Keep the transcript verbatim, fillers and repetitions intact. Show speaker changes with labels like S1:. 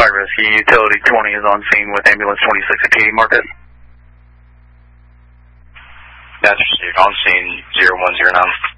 S1: Flight Rescue, Utility twenty is on scene with Ambulance twenty-six at Katy Market.
S2: That's received. On scene zero one zero nine.